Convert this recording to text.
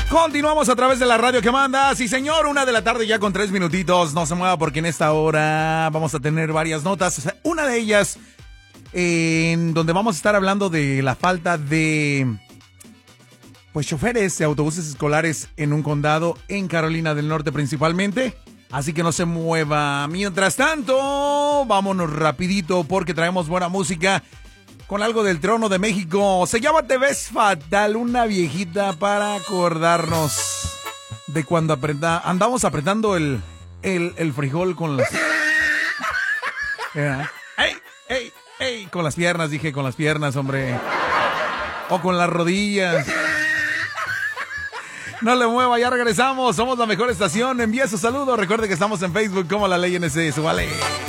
Continuamos a través de la radio que manda. Sí, señor, 1:00 ya con 3 minutitos. No se mueva porque en esta hora vamos a tener varias notas. Una de ellas, en donde vamos a estar hablando de la falta de choferes de autobuses escolares en un condado en Carolina del Norte principalmente. Así que no se mueva. Mientras tanto, vámonos rapidito porque traemos buena música con algo del Trono de México. Se llama Te ves fatal, una viejita para acordarnos de cuando andamos apretando el frijol con las... ¡Ey! Con las piernas, dije, con las piernas, hombre. O con las rodillas. No le mueva, ya regresamos. Somos la mejor estación. Envía su saludo. Recuerde que estamos en Facebook como La Ley NS. Vale.